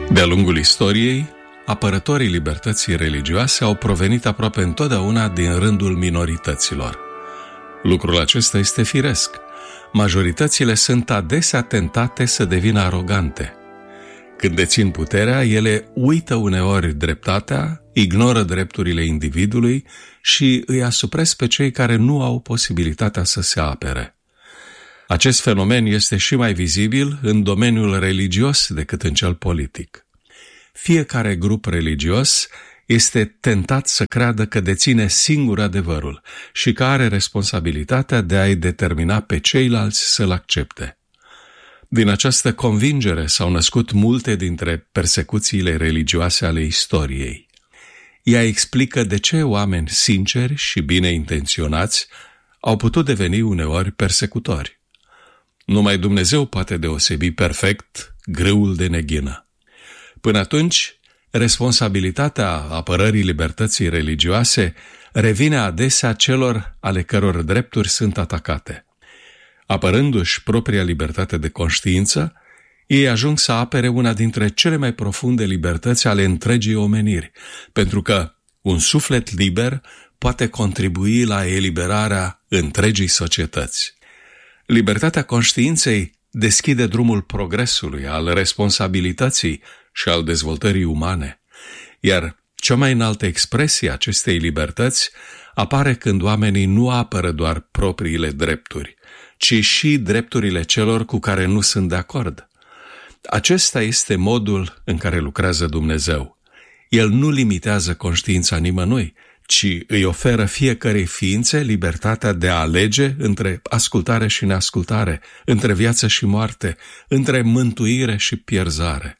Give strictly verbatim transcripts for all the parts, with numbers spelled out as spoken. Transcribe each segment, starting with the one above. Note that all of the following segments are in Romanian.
De-a lungul istoriei, apărătorii libertății religioase au provenit aproape întotdeauna din rândul minorităților. Lucrul acesta este firesc. Majoritățile sunt adesea tentate să devină arogante. Când dețin puterea, ele uită uneori dreptatea, ignoră drepturile individului și îi asupresc pe cei care nu au posibilitatea să se apere. Acest fenomen este și mai vizibil în domeniul religios decât în cel politic. Fiecare grup religios este tentat să creadă că deține singur adevărul și că are responsabilitatea de a-i determina pe ceilalți să-l accepte. Din această convingere s-au născut multe dintre persecuțiile religioase ale istoriei. Ea explică de ce oameni sinceri și bine intenționați au putut deveni uneori persecutori. Numai Dumnezeu poate deosebi perfect grâul de neghină. Până atunci, responsabilitatea apărării libertății religioase revine adesea celor ale căror drepturi sunt atacate. Apărându-și propria libertate de conștiință, ei ajung să apere una dintre cele mai profunde libertăți ale întregii omeniri, pentru că un suflet liber poate contribui la eliberarea întregii societăți. Libertatea conștiinței deschide drumul progresului, al responsabilității și al dezvoltării umane, iar cea mai înaltă expresie a acestei libertăți apare când oamenii nu apără doar propriile drepturi, ci și drepturile celor cu care nu sunt de acord. Acesta este modul în care lucrează Dumnezeu. El nu limitează conștiința nimănui, ci îi oferă fiecărei ființe libertatea de a alege între ascultare și neascultare, între viață și moarte, între mântuire și pierzare.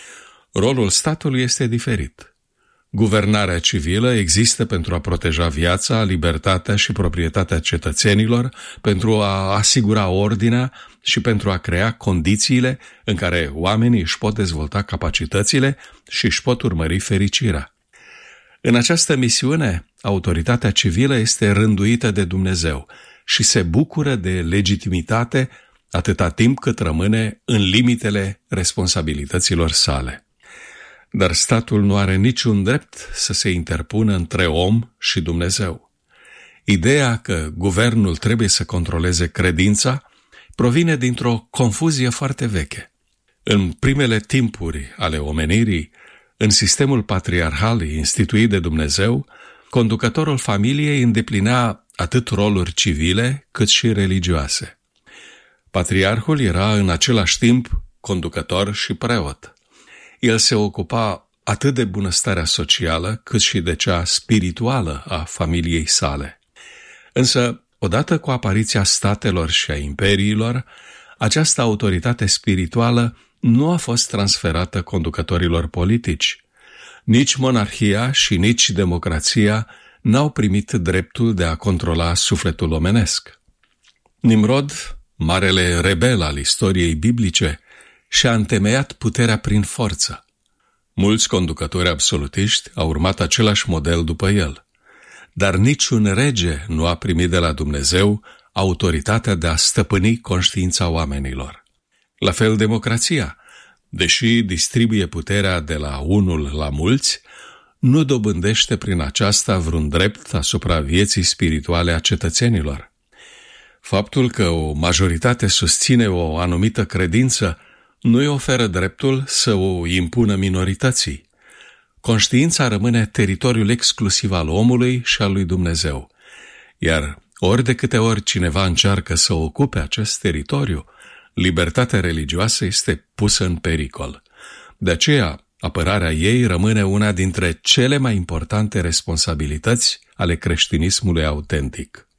Rolul statului este diferit. Guvernarea civilă există pentru a proteja viața, libertatea și proprietatea cetățenilor, pentru a asigura ordinea și pentru a crea condițiile în care oamenii își pot dezvolta capacitățile și își pot urmări fericirea. În această misiune, autoritatea civilă este rânduită de Dumnezeu și se bucură de legitimitate atâta timp cât rămâne în limitele responsabilităților sale. Dar statul nu are niciun drept să se interpună între om și Dumnezeu. Ideea că guvernul trebuie să controleze credința provine dintr-o confuzie foarte veche. În primele timpuri ale omenirii, în sistemul patriarhal instituit de Dumnezeu, conducătorul familiei îndeplinea atât roluri civile cât și religioase. Patriarhul era în același timp conducător și preot. El se ocupa atât de bunăstarea socială cât și de cea spirituală a familiei sale. Însă, odată cu apariția statelor și a imperiilor, această autoritate spirituală nu a fost transferată conducătorilor politici. Nici monarhia și nici democrația n-au primit dreptul de a controla sufletul omenesc. Nimrod, marele rebel al istoriei biblice, și-a întemeiat puterea prin forță. Mulți conducători absolutiști au urmat același model după el, dar niciun rege nu a primit de la Dumnezeu autoritatea de a stăpâni conștiința oamenilor. La fel democrația, deși distribuie puterea de la unul la mulți, nu dobândește prin aceasta vreun drept asupra vieții spirituale a cetățenilor. Faptul că o majoritate susține o anumită credință nu îi oferă dreptul să o impună minorității. Conștiința rămâne teritoriul exclusiv al omului și al lui Dumnezeu, iar ori de câte ori cineva încearcă să ocupe acest teritoriu, libertatea religioasă este pusă în pericol. De aceea, apărarea ei rămâne una dintre cele mai importante responsabilități ale creștinismului autentic.